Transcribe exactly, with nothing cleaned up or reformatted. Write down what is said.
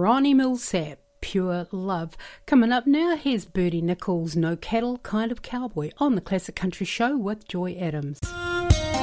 Ronnie Milsap, Pure Love. Coming up now, here's Bertie Nichols' No Cattle Kind of Cowboy on the Classic Country Show with Joy Adams.